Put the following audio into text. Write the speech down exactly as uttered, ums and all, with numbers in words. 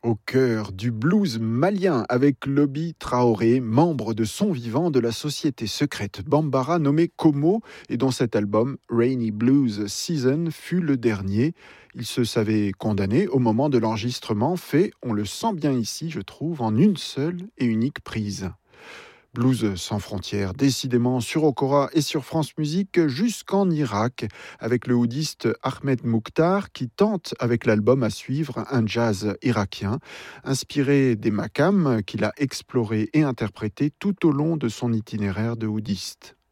Au cœur du blues malien avec Lobby Traoré, membre de son vivant de la société secrète Bambara nommée Como et dont cet album Rainy Blues Season fut le dernier. Il se savait condamné au moment de l'enregistrement, fait, on le sent bien ici, je trouve, en une seule et unique prise. Blues sans frontières, décidément sur Okora et sur France Musique jusqu'en Irak, avec le oudiste Ahmed Mukhtar qui tente avec l'album à suivre un jazz irakien, inspiré des makams qu'il a exploré et interprété tout au long de son itinéraire de oudiste.